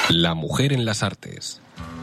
La mujer en las artes.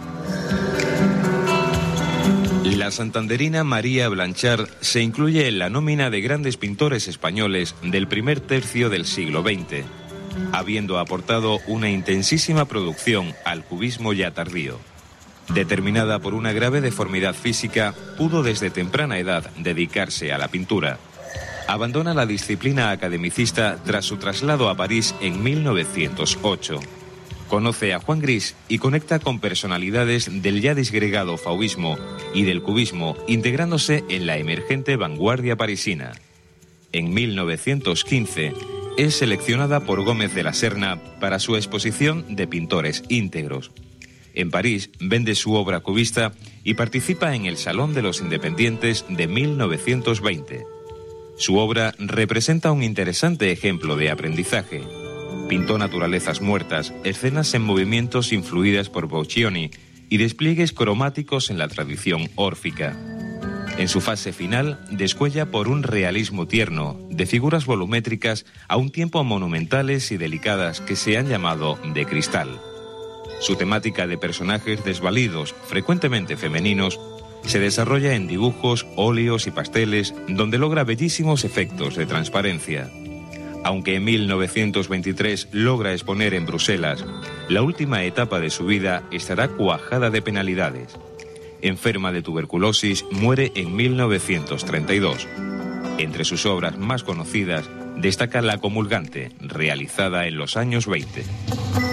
La santanderina María Blanchard se incluye en la nómina de grandes pintores españoles del primer tercio del siglo XX, habiendo aportado una intensísima producción al cubismo ya tardío. Determinada por una grave deformidad física, pudo desde temprana edad dedicarse a la pintura. Abandona la disciplina academicista tras su traslado a París en 1908. Conoce a Juan Gris y conecta con personalidades del ya disgregado fauvismo y del cubismo, integrándose en la emergente vanguardia parisina. En 1915 es seleccionada por Gómez de la Serna para su exposición de pintores íntegros. En París vende su obra cubista y participa en el Salón de los Independientes de 1920. Su obra representa un interesante ejemplo de aprendizaje. Pintó naturalezas muertas, escenas en movimientos influidas por Boccioni y despliegues cromáticos en la tradición órfica. En su fase final, descuella por un realismo tierno, de figuras volumétricas a un tiempo monumentales y delicadas que se han llamado de cristal. Su temática de personajes desvalidos, frecuentemente femeninos, se desarrolla en dibujos, óleos y pasteles, donde logra bellísimos efectos de transparencia. Aunque en 1923 logra exponer en Bruselas, la última etapa de su vida estará cuajada de penalidades. Enferma de tuberculosis, muere en 1932. Entre sus obras más conocidas destaca La Comulgante, realizada en los años 20.